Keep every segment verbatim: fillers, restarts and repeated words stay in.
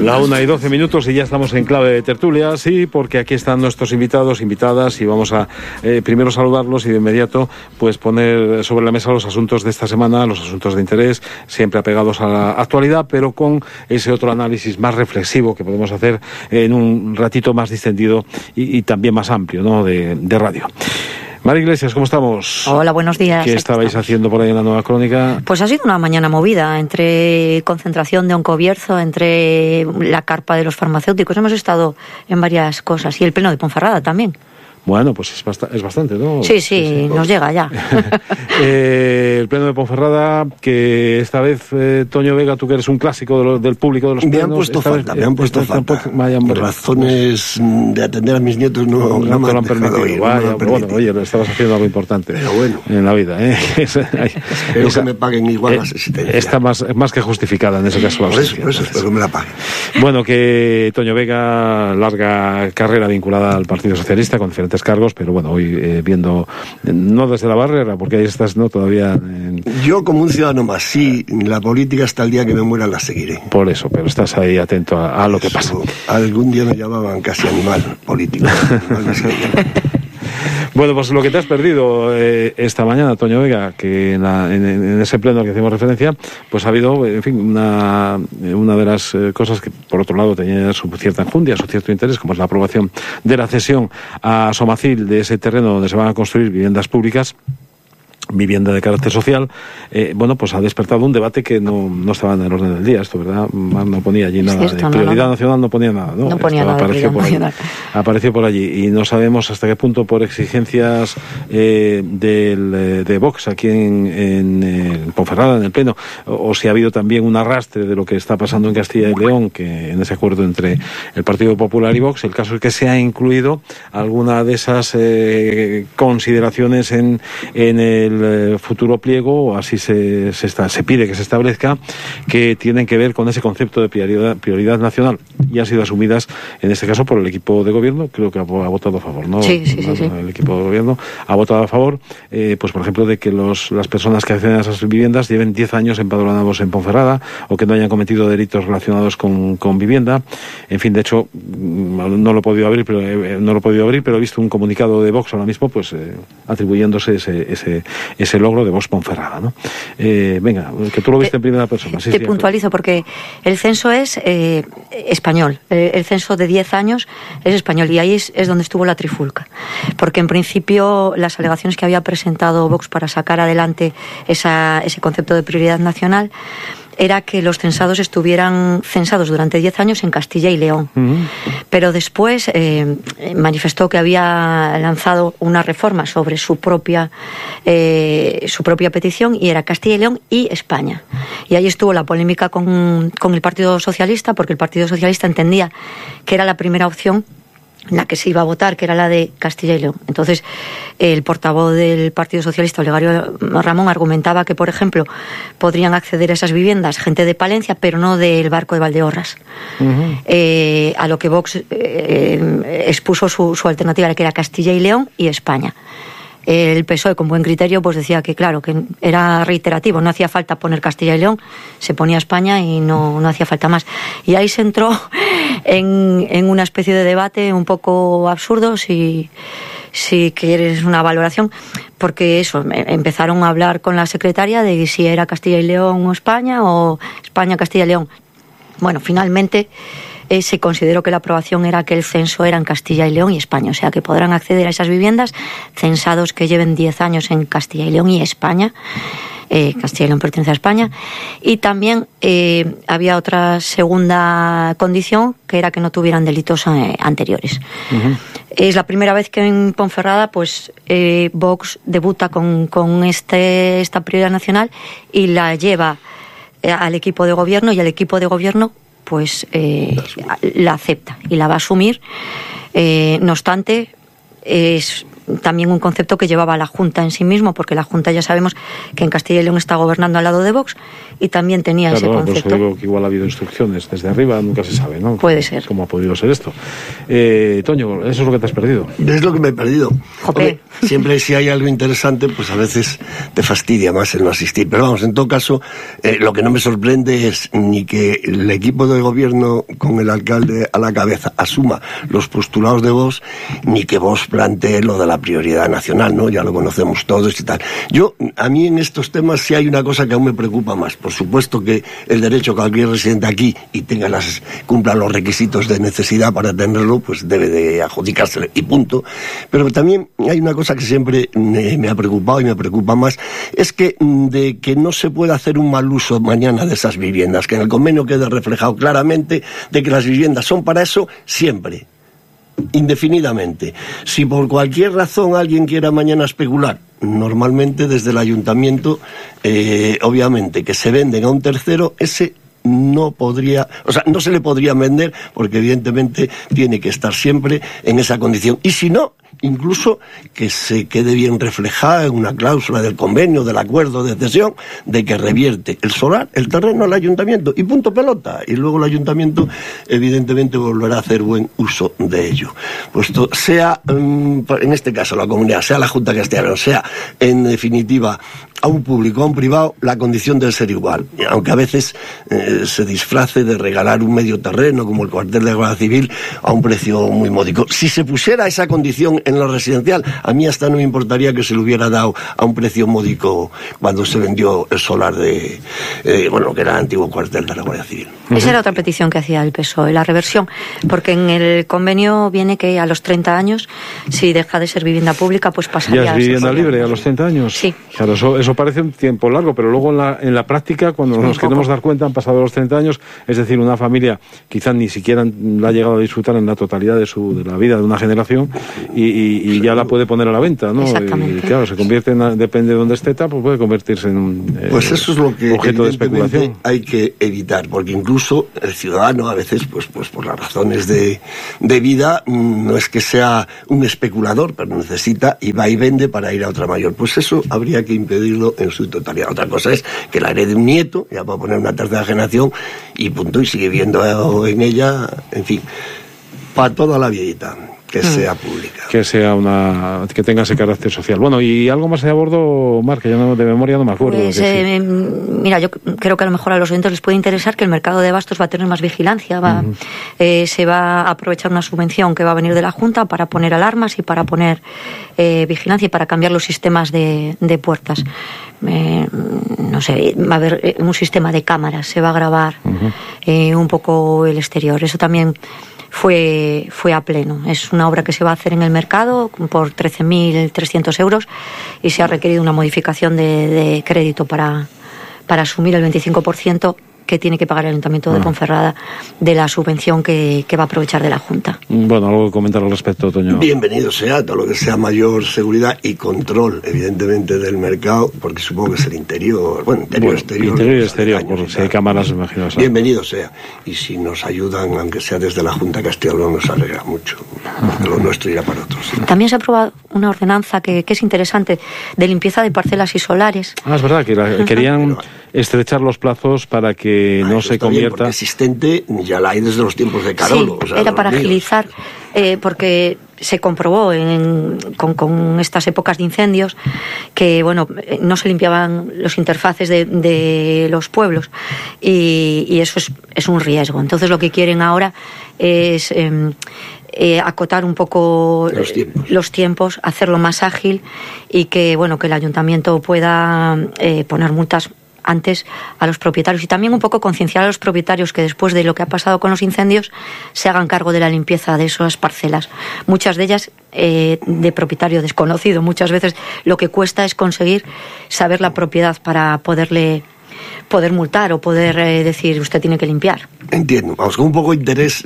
La una y doce minutos y ya estamos en clave de tertulia, sí, porque aquí están nuestros invitados, invitadas, y vamos a eh, primero saludarlos y de inmediato pues poner sobre la mesa los asuntos de esta semana, los asuntos de interés, siempre apegados a la actualidad, pero con ese otro análisis más reflexivo que podemos hacer en un ratito más distendido y, y también más amplio, ¿no?, de, de radio. Mari Iglesias, ¿cómo estamos? Hola, buenos días. ¿Qué estabais haciendo por ahí en la Nueva Crónica? Pues ha sido una mañana movida, entre concentración de Oncobierzo, entre la carpa de los farmacéuticos. Hemos estado en varias cosas. Y el pleno de Ponferrada también. Bueno, pues es, bast- es bastante, ¿no? Sí, sí, sí, sí. Nos llega ya. eh, el pleno de Ponferrada, que esta vez, eh, Toño Vega, tú que eres un clásico de lo, del público de los plenos... Me han puesto esta falta, vez, me han puesto esta, falta. Esta, vaya, Por razones de atender a mis nietos no, no, no, no me te lo han dejado permitido. ir, Vaya, no me han pero bueno, permitido. oye, estabas haciendo algo importante. Pero bueno. En la vida, ¿eh? esa, Espero esa, que me paguen igual eh, la existencia. Está más, más que justificada en ese caso. Por eso, por eso espero que me la paguen. Bueno, que Toño Vega, larga carrera vinculada al Partido Socialista con diferentes cargos, pero bueno, hoy eh, viendo, no desde la barrera, porque ahí estás, ¿no?, todavía... En... Yo como un ciudadano más, sí, la política hasta el día que me muera la seguiré. Por eso, pero estás ahí atento a, a lo que pasa. Algún día me llamaban casi animal político. Bueno, pues lo que te has perdido eh, esta mañana, Toño Vega, que en, la, en, en ese pleno al que hacemos referencia, pues ha habido, en fin, una, una de las eh, cosas que, por otro lado, tenía su cierta enjundia, su cierto interés, como es la aprobación de la cesión a Somacil de ese terreno donde se van a construir viviendas públicas, vivienda de carácter social. eh, bueno, pues ha despertado un debate que no, no estaba en el orden del día, esto, ¿verdad? No ponía allí nada, es cierto, de prioridad no, no. nacional no ponía nada, ¿no? No ponía Esto nada apareció de por prioridad allí, nacional. apareció por allí, y no sabemos hasta qué punto por exigencias eh, del, de Vox aquí en, en, en Ponferrada, en el Pleno, o, o si ha habido también un arrastre de lo que está pasando en Castilla y León, que en ese acuerdo entre el Partido Popular y Vox. El caso es que se ha incluido alguna de esas eh, consideraciones en, en el eh, futuro pliego, o así se, se, está, se pide que se establezca, que tienen que ver con ese concepto de prioridad, prioridad nacional, y han sido asumidas en este caso por el equipo de gobierno. Creo que ha, ha votado a favor, ¿no? Sí, sí, sí, sí. El equipo de gobierno ha votado a favor, eh, pues por ejemplo, de que los, las personas que acceden a esas viviendas lleven diez años empadronados en Ponferrada, o que no hayan cometido delitos relacionados con, con vivienda. En fin, de hecho, no lo he podido abrir, pero eh, no lo he podido abrir, pero he visto un comunicado de Vox ahora mismo, pues eh, atribuyéndose ese, ese, ese logro de Vox Ponferrada. ¿No? Eh, venga, que tú lo viste te, en primera persona. Sí, te sí, puntualizo porque el censo es eh, español. El, el censo de diez años es español, y ahí es, es donde estuvo la trifulca. Porque en principio las alegaciones que había presentado Vox para sacar adelante esa, ese concepto de prioridad nacional era que los censados estuvieran censados durante diez años en Castilla y León. Uh-huh. Pero después eh, manifestó que había lanzado una reforma sobre su propia eh, su propia petición, y era Castilla y León y España. Y ahí estuvo la polémica con, con el Partido Socialista, porque el Partido Socialista entendía que era la primera opción la que se iba a votar, que era la de Castilla y León. Entonces, el portavoz del Partido Socialista, Olegario Ramón, argumentaba que, por ejemplo, podrían acceder a esas viviendas gente de Palencia, pero no del Barco de Valdeorras. Uh-huh. Eh, a lo que Vox eh, expuso su, su alternativa, que era Castilla y León y España. El P S O E, con buen criterio, pues decía que, claro, que era reiterativo, no hacía falta poner Castilla y León, se ponía España y no, no hacía falta más. Y ahí se entró en, en una especie de debate un poco absurdo, si, si quieres una valoración, porque eso, empezaron a hablar con la secretaria de si era Castilla y León o España, o España, Castilla y León. Bueno, finalmente Eh, se consideró que la aprobación era que el censo era en Castilla y León y España, o sea que podrán acceder a esas viviendas censados que lleven diez años en Castilla y León y España. Eh, Castilla y León pertenece a España. Y también eh, había otra segunda condición, que era que no tuvieran delitos eh, anteriores. Uh-huh. Es la primera vez que en Ponferrada pues eh, Vox debuta con, con este, esta prioridad nacional y la lleva eh, al equipo de gobierno, y el equipo de gobierno pues eh, la acepta y la va a asumir. Eh, no obstante, es también un concepto que llevaba la Junta en sí mismo, porque la Junta ya sabemos que en Castilla y León está gobernando al lado de Vox y también tenía claro, ese bueno, concepto. Por eso digo que igual ha habido instrucciones desde arriba, nunca se sabe, ¿no? Puede ser. ¿Cómo ha podido ser esto? Eh, Toño, eso es lo que te has perdido. Es lo que me he perdido. Hombre, siempre si hay algo interesante, pues a veces te fastidia más el no asistir. Pero vamos, en todo caso, eh, lo que no me sorprende es ni que el equipo de gobierno con el alcalde a la cabeza asuma los postulados de Vox, ni que Vox plantee lo de la prioridad nacional, ¿no? Ya lo conocemos todos y tal. Yo, a mí en estos temas sí hay una cosa que aún me preocupa más. Por supuesto que el derecho que cualquier residente aquí y tenga las, cumpla los requisitos de necesidad para tenerlo, pues debe de adjudicárselo y punto. Pero también hay una cosa que siempre me, me ha preocupado y me preocupa más, es que de que no se pueda hacer un mal uso mañana de esas viviendas, que en el convenio quede reflejado claramente de que las viviendas son para eso siempre, indefinidamente. Si por cualquier razón alguien quiera mañana especular, normalmente desde el ayuntamiento, eh, obviamente que se venden a un tercero, ese no podría, o sea, no se le podría vender porque evidentemente tiene que estar siempre en esa condición. Y si no, incluso que se quede bien reflejada en una cláusula del convenio, del acuerdo de cesión, de que revierte el solar, el terreno al ayuntamiento y punto pelota. Y luego el ayuntamiento evidentemente volverá a hacer buen uso de ello. Puesto sea, en este caso la comunidad, sea la Junta de Castilla y León, sea en definitiva a un público, a un privado, la condición debe ser igual. Aunque a veces eh, se disfrace de regalar un medio terreno, como el cuartel de la Guardia Civil, a un precio muy módico. Si se pusiera esa condición en lo residencial, a mí hasta no me importaría que se le hubiera dado a un precio módico cuando se vendió el solar de, eh, bueno, que era el antiguo cuartel de la Guardia Civil. Esa era otra petición que hacía el P S O E, la reversión, porque en el convenio viene que a los treinta años, si deja de ser vivienda pública, pues pasaría ¿Ya es vivienda libre a los treinta años? Sí. Claro, eso, eso parece un tiempo largo, pero luego en la, en la práctica, cuando sí, nos queremos dar cuenta, han pasado los treinta años, es decir, una familia quizás ni siquiera la ha llegado a disfrutar en la totalidad de su de la vida de una generación y, y, y ya la puede poner a la venta, ¿no? Exactamente. Y claro, se convierte en, depende de dónde esté, pues puede convertirse en un eh, pues eso es lo que objeto de especulación. Hay que evitar, porque incluso el ciudadano a veces, pues, pues por las razones de, de vida, no es que sea un especulador, pero necesita y va y vende para ir a otra mayor. Pues eso habría que impedirlo en su totalidad. Otra cosa es que la herede un nieto, ya va a poner una tercera generación y punto, y sigue viendo en ella, en fin, para toda la viejita. Que sea pública. Que sea una, que tenga ese carácter social. Bueno, y algo más de a bordo, Mar, que yo no, de memoria no me acuerdo. Pues, eh, sí. Mira, yo creo que a lo mejor a los oyentes les puede interesar que el mercado de abastos va a tener más vigilancia, va, uh-huh. eh, se va a aprovechar una subvención que va a venir de la Junta para poner alarmas y para poner eh, vigilancia y para cambiar los sistemas de, de puertas. Eh, no sé, va a haber un sistema de cámaras, se va a grabar uh-huh. eh, un poco el exterior. Eso también fue fue a pleno. Es una obra que se va a hacer en el mercado por trece mil trescientos euros y se ha requerido una modificación de, de crédito para, para asumir el veinticinco por ciento que tiene que pagar el Ayuntamiento de Ponferrada de la subvención que, que va a aprovechar de la Junta. Bueno, algo que comentar al respecto, Toño. Bienvenido sea todo lo que sea mayor seguridad y control, evidentemente, del mercado, porque supongo que es el interior, bueno, interior, bueno, exterior. Interior y exterior, por si hay cámaras, imagino. ¿sabes? Bienvenido sea. Y si nos ayudan, aunque sea desde la Junta de Castilla y León, nos alegra mucho, porque lo nuestro irá para otros. ¿sí? También se ha aprobado una ordenanza que, que es interesante, de limpieza de parcelas y solares. Ah, es verdad, que la, querían Pero, estrechar los plazos para que no se convierta. Bien, existente ya la hay desde los tiempos de Carolo. Sí, o sea, era para míos. agilizar, eh, porque se comprobó en, con, con estas épocas de incendios que bueno no se limpiaban los interfaces de, de los pueblos y, y eso es, es un riesgo. Entonces lo que quieren ahora es eh, eh, acotar un poco los tiempos. los tiempos, hacerlo más ágil y que bueno que el ayuntamiento pueda eh, poner multas antes a los propietarios y también un poco concienciar a los propietarios que después de lo que ha pasado con los incendios se hagan cargo de la limpieza de esas parcelas. Muchas de ellas eh, de propietario desconocido. Muchas veces lo que cuesta es conseguir saber la propiedad para poderle poder multar o poder eh, decir usted tiene que limpiar. Entiendo, vamos, con un poco de interés,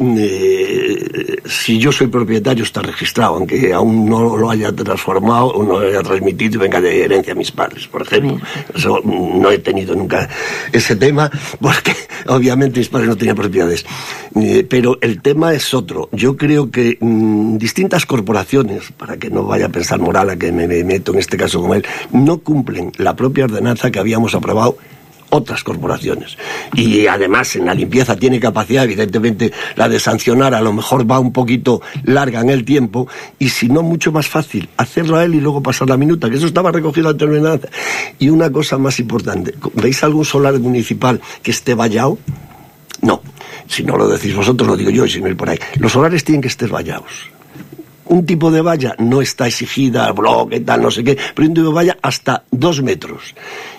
eh, si yo soy propietario está registrado, aunque aún no lo haya transformado o no lo haya transmitido y venga de herencia a mis padres, por ejemplo. Eso, no he tenido nunca ese tema, porque obviamente mis padres no tenían propiedades. Eh, pero el tema es otro. Yo creo que mmm, distintas corporaciones, para que no vaya a pensar Morala que me, me meto en este caso con él, no cumplen la propia ordenanza que habíamos aprobado otras corporaciones. Y además en la limpieza tiene capacidad, evidentemente la de sancionar a lo mejor va un poquito larga en el tiempo, y si no mucho más fácil hacerlo a él y luego pasar la minuta, que eso estaba recogido en la ordenanza. Y una cosa más importante, ¿veis algún solar municipal que esté vallado? No, si no lo decís vosotros lo digo yo, si no ir por ahí. Los solares tienen que estar vallados. Un tipo de valla no está exigida, bloque, tal, no sé qué, pero un tipo de valla hasta dos metros.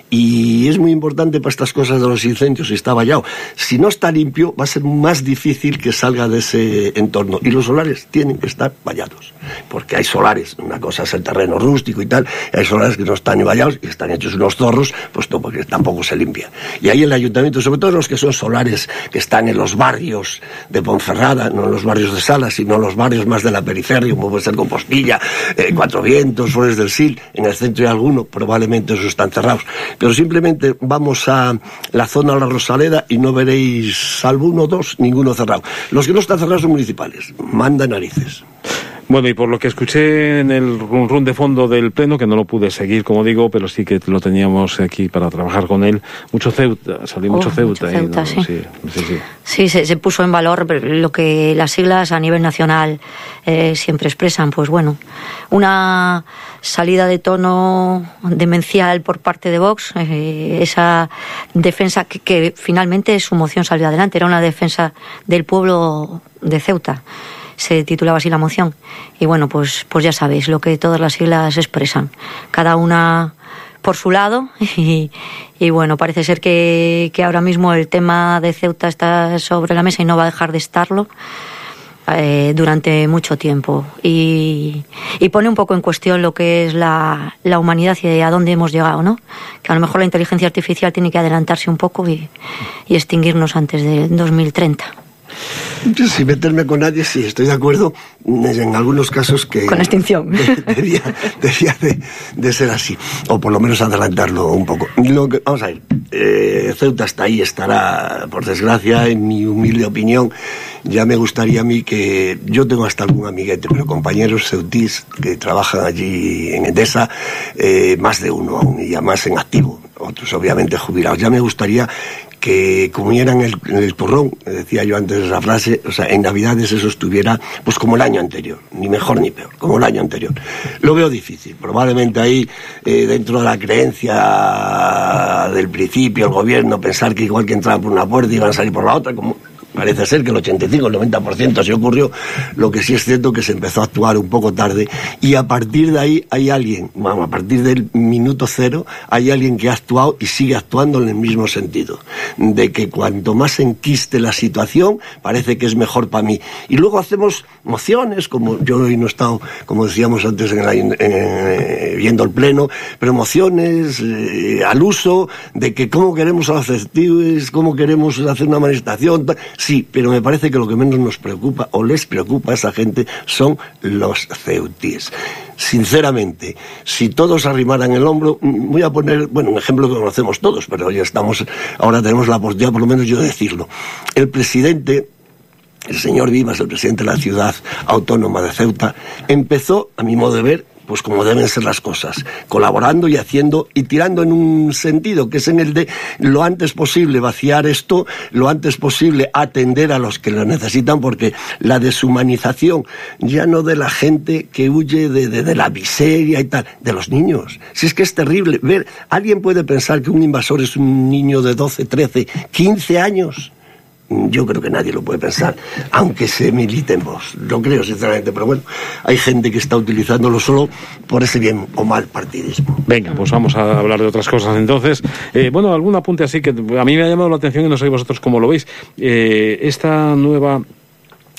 Y es muy importante para estas cosas de los incendios, si está vallado. Si no está limpio, va a ser más difícil que salga de ese entorno. Y los solares tienen que estar vallados. Porque hay solares, una cosa es el terreno rústico y tal, y hay solares que no están ni vallados y están hechos unos zorros, pues no, porque tampoco se limpia. Y ahí el ayuntamiento, sobre todo los que son solares que están en los barrios de Ponferrada, no en los barrios de Salas, sino en los barrios más de la periferia, como puede ser Compostilla, eh, Cuatro Vientos, Flores del Sil, en el centro de alguno, probablemente esos están cerrados. Pero simplemente vamos a la zona de la Rosaleda y no veréis, salvo uno o dos, ninguno cerrado. Los que no están cerrados son municipales. Manda narices. Bueno, y por lo que escuché en el run run de fondo del pleno, que no lo pude seguir, como digo, pero sí que lo teníamos aquí para trabajar con él, mucho Ceuta, salió oh, mucho Ceuta. Mucho Ceuta, ¿no? sí. Sí, sí, sí. Sí, se, se puso en valor lo que las siglas a nivel nacional eh, siempre expresan. Pues bueno, una salida de tono demencial por parte de Vox, eh, esa defensa que, que finalmente su moción salió adelante, era una defensa del pueblo de Ceuta. Se titulaba así la moción. Y bueno, pues, pues ya sabéis lo que todas las siglas expresan. Cada una por su lado. Y, y bueno, parece ser que, que ahora mismo el tema de Ceuta está sobre la mesa y no va a dejar de estarlo eh, durante mucho tiempo. Y, y pone un poco en cuestión lo que es la, la humanidad y a dónde hemos llegado, ¿no? Que a lo mejor la inteligencia artificial tiene que adelantarse un poco y, y extinguirnos antes del dos mil treinta. Yo sin meterme con nadie, sí, estoy de acuerdo en algunos casos que... Con extinción. De, debía debía de, de ser así, o por lo menos adelantarlo un poco. Lo que, vamos a ver, eh, Ceuta está ahí, estará, por desgracia, en mi humilde opinión. Ya me gustaría a mí que... Yo tengo hasta algún amiguete, pero compañeros ceutís que trabajan allí en Endesa, eh, más de uno aún, y además en activo, otros obviamente jubilados. Ya me gustaría que comieran el, el turrón, decía yo antes esa frase, o sea, en Navidades eso estuviera pues como el año anterior, ni mejor ni peor, como el año anterior. Lo veo difícil, probablemente ahí eh, dentro de la creencia del principio, el gobierno, pensar que igual que entraban por una puerta iban a salir por la otra, como parece ser que el ochenta y cinco, el noventa por ciento así ocurrió. Lo que sí es cierto que se empezó a actuar un poco tarde, y a partir de ahí hay alguien, vamos, a partir del minuto cero hay alguien que ha actuado y sigue actuando en el mismo sentido, de que cuanto más enquiste la situación parece que es mejor para mí, y luego hacemos mociones, como yo hoy no he estado, como decíamos antes en el, en, en, viendo el pleno, pero mociones eh, al uso de que cómo queremos a los festivos, cómo queremos hacer una manifestación. Sí, pero me parece que lo que menos nos preocupa o les preocupa a esa gente son los ceutíes. Sinceramente, si todos arrimaran el hombro, voy a poner, bueno, un ejemplo que conocemos todos, pero ya estamos, ahora tenemos la posibilidad, por lo menos yo, de decirlo. El presidente, el señor Vivas, el presidente de la ciudad autónoma de Ceuta, empezó, a mi modo de ver, pues como deben ser las cosas, colaborando y haciendo y tirando en un sentido, que es en el de lo antes posible vaciar esto, lo antes posible atender a los que lo necesitan, porque la deshumanización ya no de la gente que huye de, de, de la miseria y tal, de los niños. Si es que es terrible ver, alguien puede pensar que un invasor es un niño de doce, trece, quince años. Yo creo que nadie lo puede pensar, aunque se milite en Vox. Lo creo, sinceramente, pero bueno, hay gente que está utilizándolo solo por ese bien o mal partidismo. Venga, pues vamos a hablar de otras cosas entonces. Eh, bueno, algún apunte así que a mí me ha llamado la atención y no sé vosotros cómo lo veis. Eh, esta nueva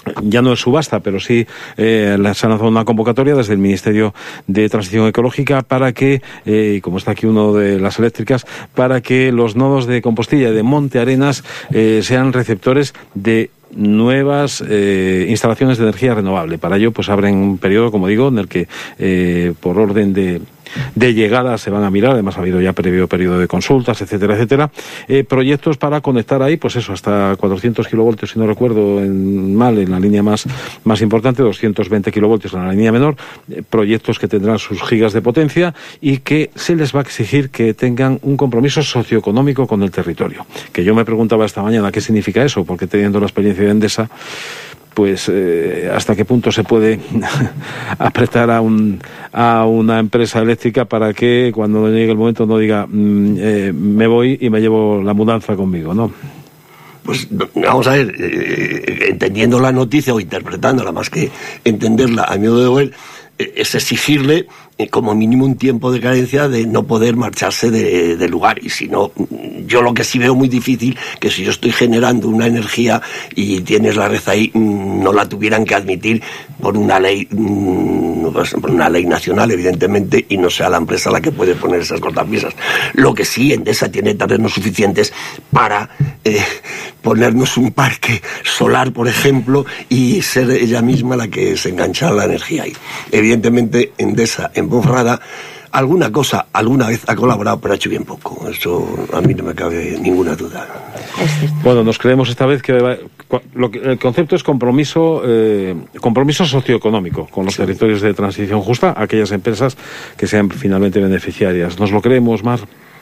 ya no es subasta, pero sí eh, se ha lanzado una convocatoria desde el Ministerio de Transición Ecológica para que, eh, como está aquí uno de las eléctricas, para que los nodos de Compostilla y de Monte Arenas eh, sean receptores de nuevas eh, instalaciones de energía renovable. Para ello, pues abren un periodo, como digo, en el que eh, por orden de de llegada se van a mirar, además ha habido ya previo periodo de consultas, etcétera, etcétera, eh, proyectos para conectar ahí, pues eso, hasta cuatrocientos kilovoltios, si no recuerdo en, mal, en la línea más, más importante, doscientos veinte kilovoltios en la línea menor, eh, proyectos que tendrán sus gigas de potencia y que se les va a exigir que tengan un compromiso socioeconómico con el territorio. Que yo me preguntaba esta mañana qué significa eso, porque teniendo la experiencia de Endesa, pues eh, hasta qué punto se puede apretar a un a una empresa eléctrica para que cuando llegue el momento no diga mmm, eh, me voy y me llevo la mudanza conmigo, ¿no? Pues vamos a ver, eh, entendiendo la noticia o interpretándola más que entenderla a mi modo de ver, eh, es exigirle eh, como mínimo un tiempo de carencia de no poder marcharse de, de lugar. Y si no, yo lo que sí veo muy difícil, que si yo estoy generando una energía y tienes la red ahí, no la tuvieran que admitir por una ley, por una ley nacional, evidentemente, y no sea la empresa la que puede poner esas cortapisas. Lo que sí, Endesa tiene terrenos suficientes para eh, ponernos un parque solar, por ejemplo, y ser ella misma la que se engancha a la energía ahí. Evidentemente, Endesa en Ponferrada alguna cosa alguna vez ha colaborado, pero ha hecho bien poco. Eso a mí no me cabe ninguna duda. Bueno, nos creemos esta vez que, va, lo que el concepto es compromiso eh, compromiso socioeconómico con los sí. territorios de transición justa, aquellas empresas que sean finalmente beneficiarias. ¿Nos lo creemos, Mar?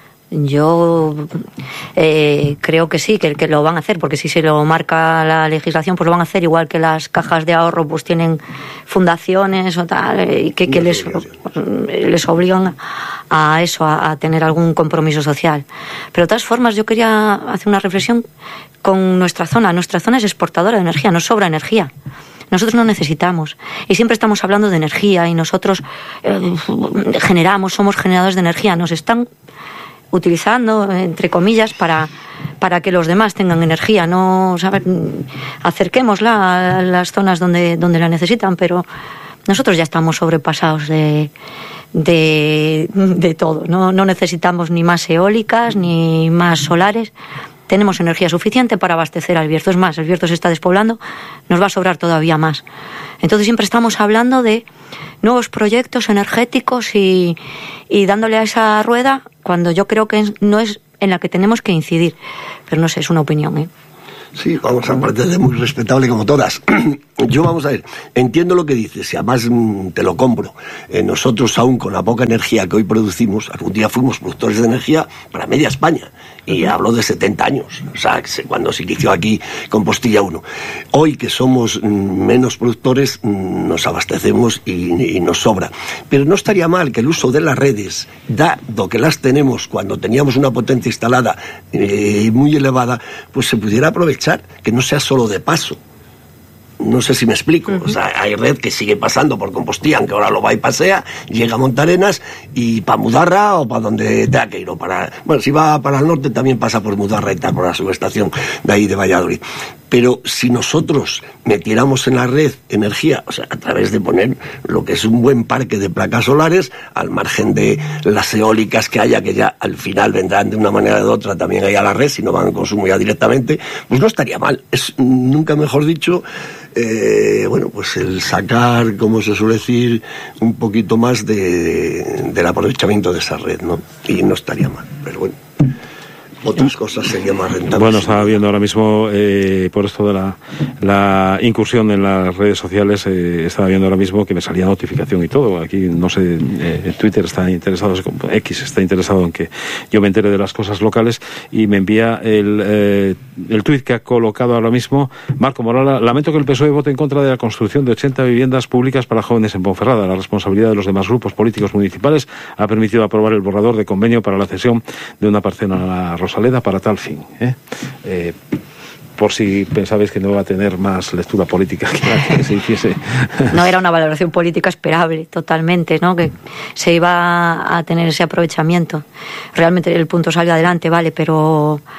Yo eh, creo que sí, que, que lo van a hacer, porque si se lo marca la legislación, pues lo van a hacer, igual que las cajas de ahorro pues tienen fundaciones o tal, y que, que les, les obligan a eso, a, a tener algún compromiso social. Pero de todas formas, yo quería hacer una reflexión con nuestra zona. Nuestra zona es exportadora de energía, nos sobra energía. Nosotros no necesitamos. Y siempre estamos hablando de energía y nosotros eh, generamos, somos generadores de energía. Nos están utilizando, entre comillas, para, para que los demás tengan energía. No, ¿sabes? Acerquémosla a las zonas donde, donde la necesitan, pero nosotros ya estamos sobrepasados de, de, de todo. No, no necesitamos ni más eólicas, ni más solares. Tenemos energía suficiente para abastecer al Bierzo. Es más, el Bierzo se está despoblando, nos va a sobrar todavía más. Entonces siempre estamos hablando de nuevos proyectos energéticos y, y dándole a esa rueda cuando yo creo que no es en la que tenemos que incidir. Pero no sé, es una opinión, ¿eh? Sí, vamos a partir de muy respetable como todas. Yo, vamos a ver, entiendo lo que dices y además mmm, te lo compro. Eh, nosotros aún con la poca energía que hoy producimos, algún día fuimos productores de energía para media España. Y hablo de setenta años, o sea, cuando se inició aquí Compostilla uno. Hoy que somos mmm, menos productores, mmm, nos abastecemos y, y nos sobra. Pero no estaría mal que el uso de las redes, dado que las tenemos cuando teníamos una potencia instalada eh, muy elevada, pues se pudiera aprovechar, que no sea solo de paso. No sé si me explico. Uh-huh. O sea, hay red que sigue pasando por Compostilla, aunque ahora lo va y pasea, llega a Montarenas y para Mudarra o para donde tenga que ir. O para, bueno, si va para el norte también pasa por Mudarra y tal, por la subestación de ahí de Valladolid. Pero si nosotros metiéramos en la red energía, o sea, a través de poner lo que es un buen parque de placas solares, al margen de las eólicas que haya, que ya al final vendrán de una manera o de otra también ahí a la red, si no van a consumo ya directamente, pues no estaría mal. Es, nunca mejor dicho, eh, bueno, pues el sacar, como se suele decir, un poquito más de, del aprovechamiento de esa red, ¿no? Y no estaría mal, pero bueno. Otras cosas serían más rentables. Bueno, estaba viendo ahora mismo, eh, por esto de la, la incursión en las redes sociales, eh, estaba viendo ahora mismo que me salía notificación y todo. Aquí, no sé, eh, Twitter está interesado, X está interesado en que yo me entere de las cosas locales y me envía el, eh, el tuit que ha colocado ahora mismo Marco Morala. Lamento que el P S O E vote en contra de la construcción de ochenta viviendas públicas para jóvenes en Ponferrada. La responsabilidad de los demás grupos políticos municipales ha permitido aprobar el borrador de convenio para la cesión de una parcela a la Rosaleda para tal fin, ¿eh? Eh, por si pensabais que no va a tener más lectura política que la que se hiciese. No era una valoración política esperable, totalmente, ¿no? Que se iba a tener ese aprovechamiento. Realmente el punto salió adelante, vale, pero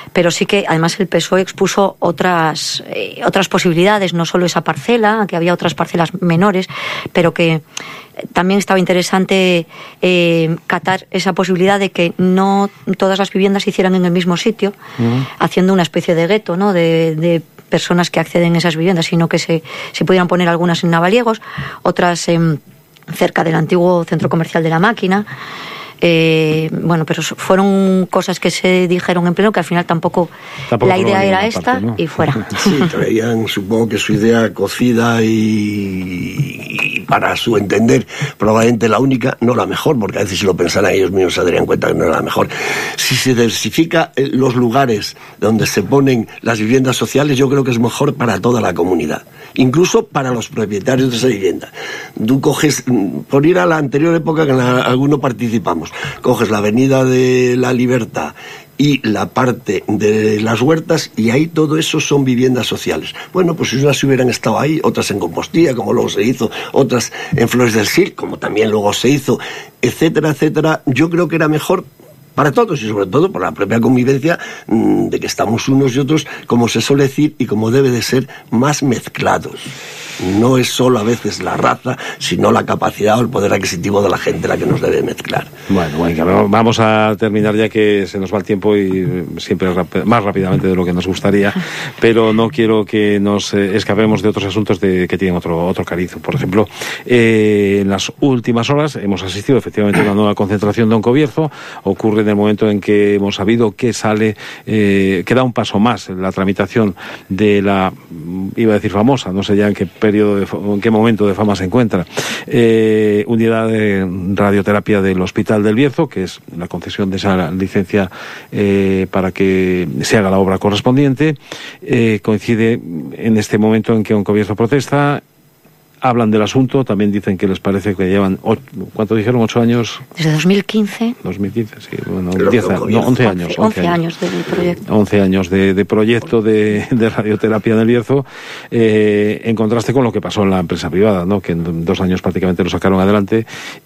pero sí que además el P S O E expuso otras, eh, otras posibilidades, no solo esa parcela, que había otras parcelas menores, pero que también estaba interesante eh, catar esa posibilidad de que no todas las viviendas se hicieran en el mismo sitio, uh-huh. haciendo una especie de gueto, ¿no? de, de personas que acceden a esas viviendas, sino que se, se pudieran poner algunas en Navaliegos, otras eh, cerca del antiguo centro comercial de La Máquina. Eh, bueno, pero fueron cosas que se dijeron en pleno que al final tampoco, tampoco la idea era esta parte, ¿no? Y fuera. Sí, traían supongo que su idea cocida y, y para su entender probablemente la única, no la mejor, porque a veces si lo pensaran ellos mismos se darían cuenta que no era la mejor. Si se diversifica los lugares donde se ponen las viviendas sociales, yo creo que es mejor para toda la comunidad, incluso para los propietarios de esa vivienda. Tú coges, por ir a la anterior época que en la, alguno participamos, coges la Avenida de la Libertad y la parte de las huertas y ahí todo eso son viviendas sociales. Bueno, pues si unas hubieran estado ahí, otras en Compostilla, como luego se hizo, otras en Flores del Sil, como también luego se hizo, etcétera, etcétera, yo creo que era mejor para todos y sobre todo por la propia convivencia mmm, de que estamos unos y otros, como se suele decir y como debe de ser, más mezclados. No es solo a veces la raza, sino la capacidad o el poder adquisitivo de la gente la que nos debe mezclar. Bueno, bueno, vamos a terminar ya que se nos va el tiempo y siempre rap- más rápidamente de lo que nos gustaría, pero no quiero que nos eh, escapemos de otros asuntos de, que tienen otro, otro cariz. Por ejemplo, eh, en las últimas horas hemos asistido efectivamente a una nueva concentración de Oncobierzo. Ocurre en el momento en que hemos sabido que sale, eh, que da un paso más en la tramitación de la, iba a decir famosa, no sé ya en qué periodo, de, en qué momento de fama se encuentra, eh, unidad de radioterapia del Hospital del Bierzo, que es la concesión de esa licencia eh, para que se haga la obra correspondiente. Eh, coincide en este momento en que Oncobierzo protesta. Hablan del asunto, también dicen que les parece que llevan, ocho, ¿cuánto dijeron? ¿Ocho años? Desde dos mil quince. dos mil quince, sí, bueno, diez, no, once años. once años de proyecto. once años de, de proyecto de, de radioterapia en el Bierzo, eh, en contraste con lo que pasó en la empresa privada, ¿no? Que en dos años prácticamente lo sacaron adelante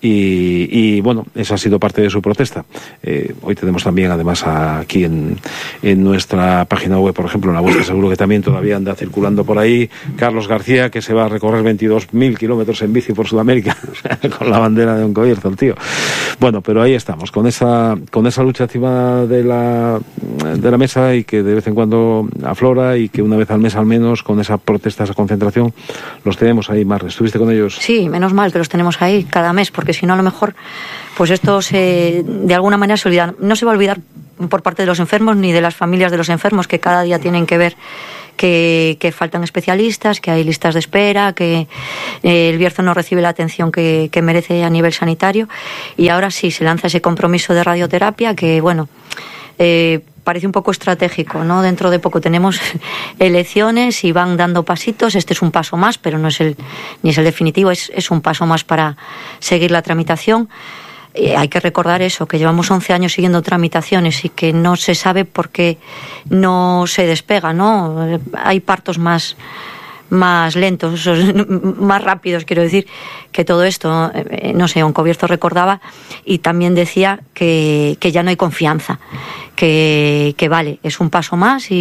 y, y bueno, esa ha sido parte de su protesta. Eh, hoy tenemos también, además, aquí en, en nuestra página web, por ejemplo, en la vuestra, seguro que también todavía anda circulando por ahí, Carlos García, que se va a recorrer veintidós mil kilómetros en bici por Sudamérica con la bandera de Oncobierzo, el tío. Bueno, pero ahí estamos, con esa con esa lucha encima de la de la mesa y que de vez en cuando aflora y que una vez al mes al menos, con esa protesta, esa concentración, los tenemos ahí. Mar, ¿estuviste con ellos? Sí, menos mal que los tenemos ahí cada mes, porque si no a lo mejor pues esto se, de alguna manera se olvida. No se va a olvidar por parte de los enfermos ni de las familias de los enfermos, que cada día tienen que ver que, que faltan especialistas, que hay listas de espera, que eh, el Bierzo no recibe la atención que, que merece a nivel sanitario, y ahora sí se lanza ese compromiso de radioterapia que, bueno, eh, parece un poco estratégico, ¿no? Dentro de poco tenemos elecciones y van dando pasitos. Este es un paso más, pero no es el ni es el definitivo, es, es un paso más para seguir la tramitación. Eh, hay que recordar eso, que llevamos once años siguiendo tramitaciones y que no se sabe por qué no se despega, ¿no? Hay partos más más lentos, más rápidos, quiero decir, que todo esto. Eh, no sé, Oncobierzo recordaba y también decía que, que ya no hay confianza, que, que vale, es un paso más y